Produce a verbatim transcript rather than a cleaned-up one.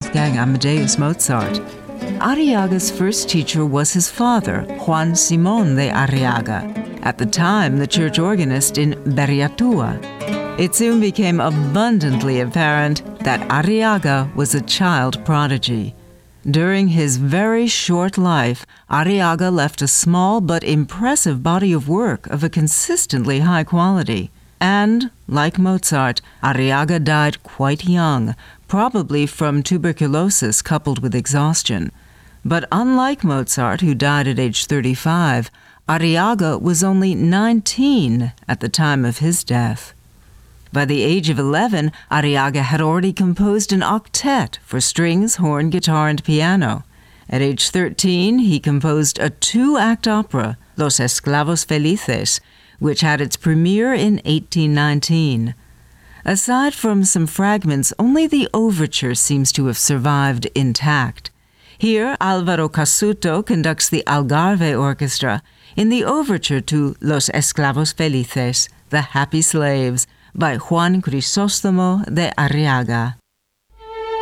Wolfgang Amadeus Mozart. Arriaga's first teacher was his father, Juan Simón de Arriaga, at the time the church organist in Berriatua. It soon became abundantly apparent that Arriaga was a child prodigy. During his very short life, Arriaga left a small but impressive body of work of a consistently high quality. And, like Mozart, Arriaga died quite young, probably from tuberculosis coupled with exhaustion. But unlike Mozart, who died at age thirty-five, Arriaga was only nineteen at the time of his death. By the age of eleven, Arriaga had already composed an octet for strings, horn, guitar, and piano. At age thirteen, he composed a two-act opera, Los Esclavos Felices, which had its premiere in eighteen nineteen. Aside from some fragments, only the overture seems to have survived intact. Here, Álvaro Casuto conducts the Algarve Orchestra in the overture to Los Esclavos Felices, The Happy Slaves, by Juan Crisóstomo de Arriaga.